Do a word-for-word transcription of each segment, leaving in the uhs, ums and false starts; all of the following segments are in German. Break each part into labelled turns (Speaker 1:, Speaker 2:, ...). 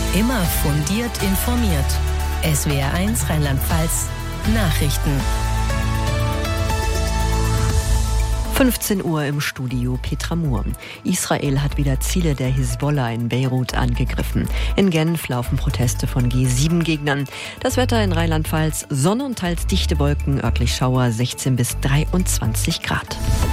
Speaker 1: Immer fundiert informiert. S W R eins Rheinland-Pfalz Nachrichten.
Speaker 2: fünfzehn Uhr im Studio Petra Mohr. Israel hat wieder Ziele der Hisbollah in Beirut angegriffen. In Genf laufen Proteste von G sieben Gegnern. Das Wetter in Rheinland-Pfalz: Sonne und teils dichte Wolken, örtlich Schauer, sechzehn bis dreiundzwanzig Grad.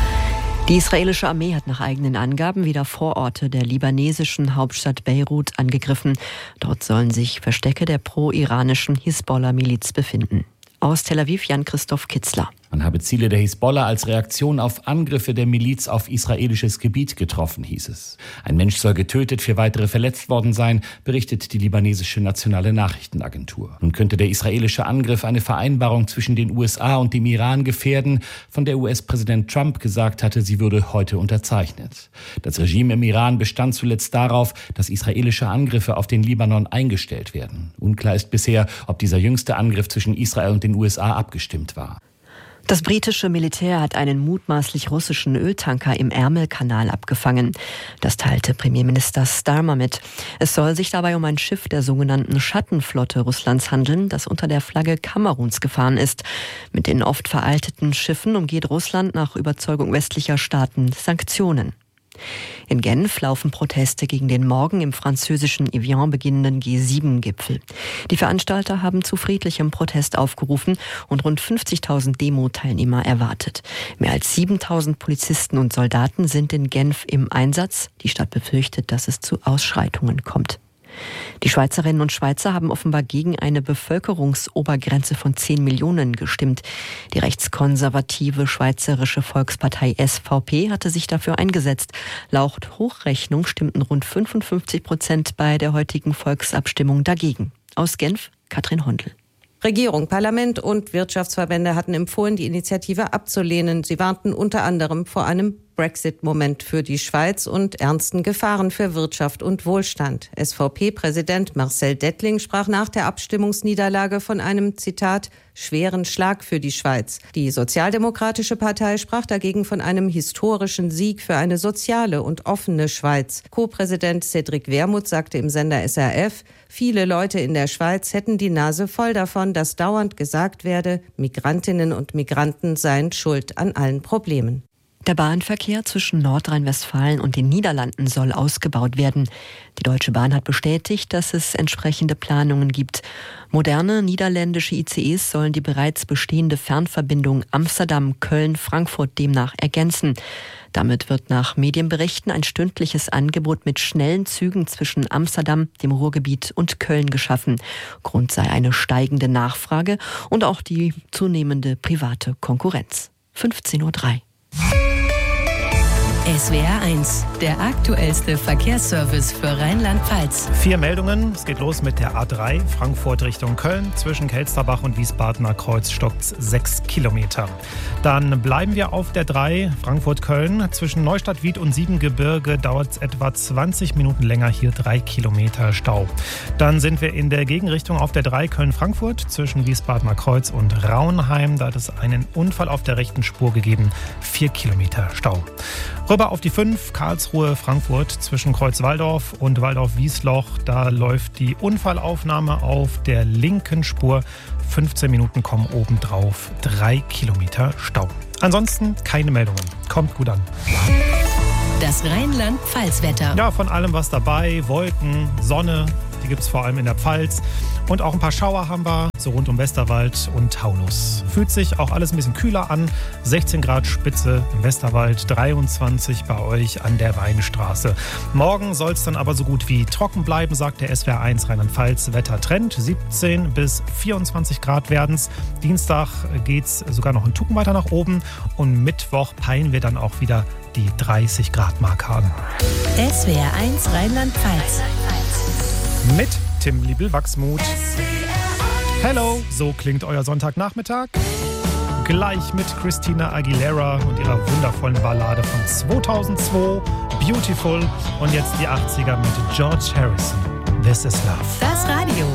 Speaker 2: Die israelische Armee hat nach eigenen Angaben wieder Vororte der libanesischen Hauptstadt Beirut angegriffen. Dort sollen sich Verstecke der pro-iranischen Hisbollah-Miliz befinden. Aus Tel Aviv Jan-Christoph Kitzler.
Speaker 3: Man habe Ziele der Hisbollah als Reaktion auf Angriffe der Miliz auf israelisches Gebiet getroffen, hieß es. Ein Mensch soll getötet, vier weitere verletzt worden sein, berichtet die libanesische nationale Nachrichtenagentur. Nun könnte der israelische Angriff eine Vereinbarung zwischen den U S A und dem Iran gefährden, von der U S-Präsident Trump gesagt hatte, sie würde heute unterzeichnet. Das Regime im Iran bestand zuletzt darauf, dass israelische Angriffe auf den Libanon eingestellt werden. Unklar ist bisher, ob dieser jüngste Angriff zwischen Israel und den U S A abgestimmt war.
Speaker 2: Das britische Militär hat einen mutmaßlich russischen Öltanker im Ärmelkanal abgefangen. Das teilte Premierminister Starmer mit. Es soll sich dabei um ein Schiff der sogenannten Schattenflotte Russlands handeln, das unter der Flagge Kameruns gefahren ist. Mit den oft veralteten Schiffen umgeht Russland nach Überzeugung westlicher Staaten Sanktionen. In Genf laufen Proteste gegen den morgen im französischen Evian beginnenden G sieben Gipfel. Die Veranstalter haben zu friedlichem Protest aufgerufen und rund fünfzigtausend Demo-Teilnehmer erwartet. Mehr als siebentausend Polizisten und Soldaten sind in Genf im Einsatz. Die Stadt befürchtet, dass es zu Ausschreitungen kommt. Die Schweizerinnen und Schweizer haben offenbar gegen eine Bevölkerungsobergrenze von zehn Millionen gestimmt. Die rechtskonservative Schweizerische Volkspartei S V P hatte sich dafür eingesetzt. Laut Hochrechnung stimmten rund fünfundfünfzig Prozent bei der heutigen Volksabstimmung dagegen. Aus Genf, Katrin Hondel.
Speaker 4: Regierung, Parlament und Wirtschaftsverbände hatten empfohlen, die Initiative abzulehnen. Sie warnten unter anderem vor einem Brexit-Moment für die Schweiz und ernsten Gefahren für Wirtschaft und Wohlstand. S V P-Präsident Marcel Dettling sprach nach der Abstimmungsniederlage von einem, Zitat, schweren Schlag für die Schweiz. Die Sozialdemokratische Partei sprach dagegen von einem historischen Sieg für eine soziale und offene Schweiz. Co-Präsident Cédric Wermuth sagte im Sender S R F, viele Leute in der Schweiz hätten die Nase voll davon, dass dauernd gesagt werde, Migrantinnen und Migranten seien schuld an allen Problemen.
Speaker 2: Der Bahnverkehr zwischen Nordrhein-Westfalen und den Niederlanden soll ausgebaut werden. Die Deutsche Bahn hat bestätigt, dass es entsprechende Planungen gibt. Moderne niederländische I C Es sollen die bereits bestehende Fernverbindung Amsterdam-Köln-Frankfurt demnach ergänzen. Damit wird nach Medienberichten ein stündliches Angebot mit schnellen Zügen zwischen Amsterdam, dem Ruhrgebiet und Köln geschaffen. Grund sei eine steigende Nachfrage und auch die zunehmende private Konkurrenz. fünfzehn Uhr drei.
Speaker 1: S W R eins, der aktuellste Verkehrsservice für Rheinland-Pfalz.
Speaker 5: Vier Meldungen. Es geht los mit der A drei, Frankfurt Richtung Köln. Zwischen Kelsterbach und Wiesbadener Kreuz stockt's sechs Kilometer. Dann bleiben wir auf der drei, Frankfurt-Köln. Zwischen Neustadt-Wied und Siebengebirge dauert es etwa zwanzig Minuten länger. Hier drei Kilometer Stau. Dann sind wir in der Gegenrichtung auf der drei, Köln-Frankfurt. Zwischen Wiesbadener Kreuz und Rauenheim. Da hat es einen Unfall auf der rechten Spur gegeben. Vier Kilometer Stau. Rüber auf die fünf, Karlsruhe-Frankfurt zwischen Kreuzwaldorf und Waldorf-Wiesloch. Da läuft die Unfallaufnahme auf der linken Spur. fünfzehn Minuten kommen obendrauf. Drei Kilometer Stau. Ansonsten keine Meldungen. Kommt gut an.
Speaker 1: Das Rheinland-Pfalz-Wetter.
Speaker 5: Ja, von allem was dabei. Wolken, Sonne, die gibt es vor allem in der Pfalz. Und auch ein paar Schauer haben wir, so rund um Westerwald und Taunus. Fühlt sich auch alles ein bisschen kühler an. sechzehn Grad Spitze im Westerwald, dreiundzwanzig bei euch an der Weinstraße. Morgen soll es dann aber so gut wie trocken bleiben, sagt der S W R eins Rheinland-Pfalz Wettertrend. siebzehn bis vierundzwanzig Grad werden's. Dienstag geht's sogar noch einen Tucken weiter nach oben. Und Mittwoch peilen wir dann auch wieder die dreißig Grad Marke an.
Speaker 1: S W R eins Rheinland-Pfalz.
Speaker 5: Mit Tim Liebel-Wachsmuth. Hello, so klingt euer Sonntagnachmittag. Gleich mit Christina Aguilera und ihrer wundervollen Ballade von zweitausendzwei, Beautiful. Und jetzt die achtziger mit George Harrison. This is Love.
Speaker 1: Das Radio